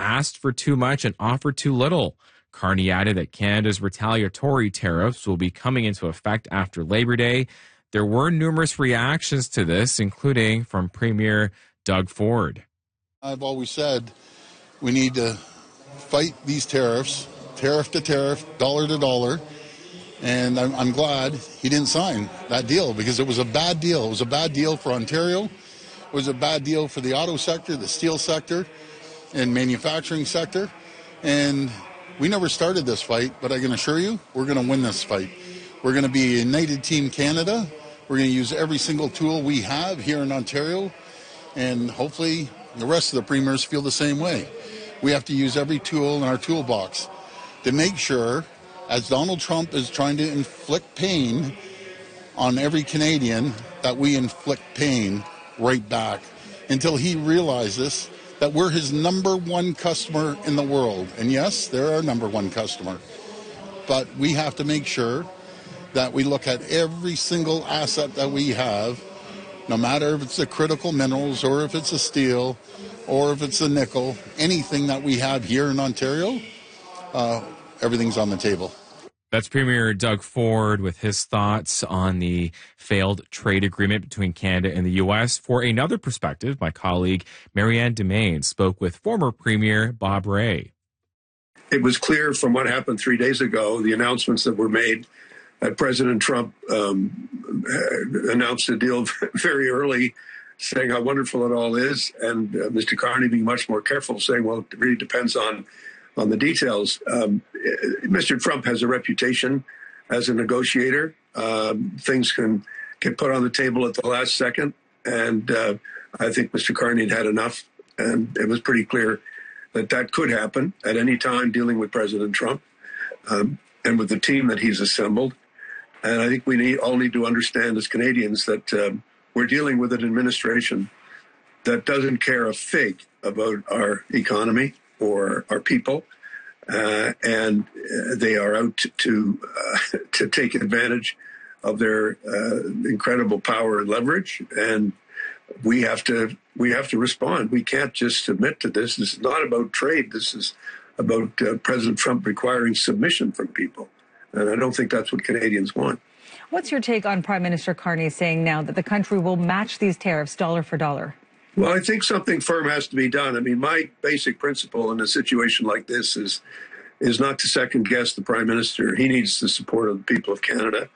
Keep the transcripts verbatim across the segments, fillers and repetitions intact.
asked for too much and offered too little. Carney added that Canada's retaliatory tariffs will be coming into effect after Labor Day. There were numerous reactions to this, including from Premier Doug Ford. I've always said we need to fight these tariffs, tariff to tariff, dollar to dollar. And I'm, I'm glad he didn't sign that deal because it was a bad deal. It was a bad deal for Ontario. It was a bad deal for the auto sector, the steel sector, and manufacturing sector. And we never started this fight, but I can assure you we're going to win this fight. We're going to be a United Team Canada. We're going to use every single tool we have here in Ontario. And hopefully the rest of the premiers feel the same way. We have to use every tool in our toolbox to make sure, as Donald Trump is trying to inflict pain on every Canadian, that we inflict pain right back until he realizes that we're his number one customer in the world. And yes, they're our number one customer. But we have to make sure that we look at every single asset that we have, no matter if it's the critical minerals or if it's a steel or if it's a nickel, anything that we have here in Ontario, uh, everything's on the table. That's Premier Doug Ford with his thoughts on the failed trade agreement between Canada and the U S. For another perspective, my colleague Marianne Demain spoke with former Premier Bob Rae. It was clear from what happened three days ago, the announcements that were made, that President Trump um, announced a deal very early, saying how wonderful it all is, and uh, Mister Carney being much more careful, saying, well, it really depends on on the details. Um, Mister Trump has a reputation as a negotiator. Um, things can get put on the table at the last second. And uh, I think Mister Carney had had enough. And it was pretty clear that that could happen at any time dealing with President Trump um, and with the team that he's assembled. And I think we need, all need to understand as Canadians that um, we're dealing with an administration that doesn't care a fig about our economy or our people, uh, and uh, they are out to to, uh, to take advantage of their uh, incredible power and leverage. And we have to we have to respond. We can't just submit to this. This is not about trade. This is about uh, President Trump requiring submission from people, and I don't think that's what Canadians want. What's your take on Prime Minister Carney saying now that the country will match these tariffs dollar for dollar? Well, I think something firm has to be done. I mean, my basic principle in a situation like this is is not to second guess the Prime Minister. He needs the support of the people of Canada.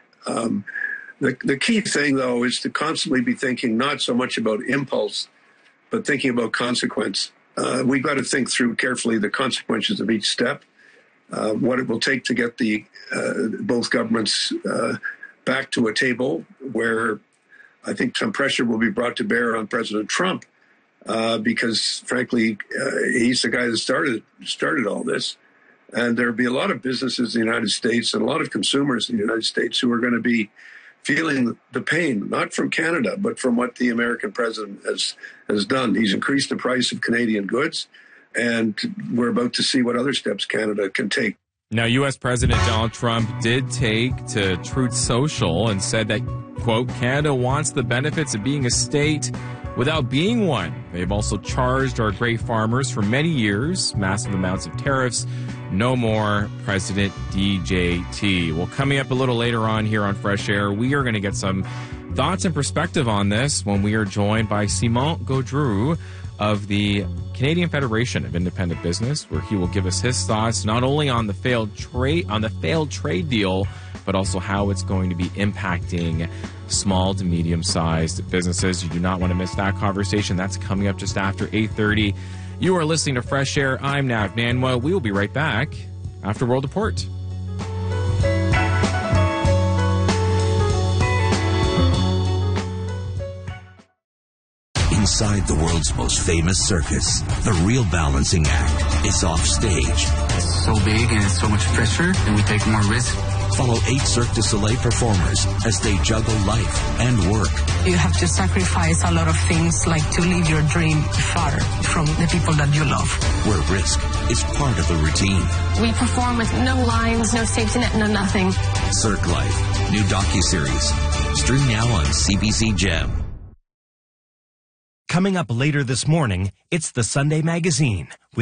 Um, the, the key thing, though, is to constantly be thinking not so much about impulse, but thinking about consequence. Uh, we've got to think through carefully the consequences of each step, uh, what it will take to get the uh, both governments uh, back to a table where I think some pressure will be brought to bear on President Trump uh, because, frankly, uh, he's the guy that started started all this. And there'll be a lot of businesses in the United States and a lot of consumers in the United States who are going to be feeling the pain, not from Canada, but from what the American president has, has done. He's increased the price of Canadian goods, and we're about to see what other steps Canada can take. Now, U S President Donald Trump did take to Truth Social and said that, quote, Canada wants the benefits of being a state without being one. They've also charged our great farmers for many years massive amounts of tariffs. No more President D J T. Well, coming up a little later on here on Fresh Air, we are going to get some thoughts and perspective on this when we are joined by Simon Gaudreau of the Canadian Federation of Independent Business, where he will give us his thoughts not only on the failed trade on the failed trade deal, but also how it's going to be impacting small to medium-sized businesses. You do not want to miss that conversation. That's coming up just after eight thirty. You are listening to Fresh Air. I'm Nav Nanwa. We will be right back after World Report. Inside the world's most famous circus, the Real Balancing Act is off stage. It's so big and it's so much pressure, and we take more risk. Follow eight Cirque du Soleil performers as they juggle life and work. You have to sacrifice a lot of things, like to leave your dream far from the people that you love. Where risk is part of the routine. We perform with no lines, no safety net, no nothing. Cirque Life, new docuseries. Stream now on C B C Gem. Coming up later this morning, it's the Sunday Magazine with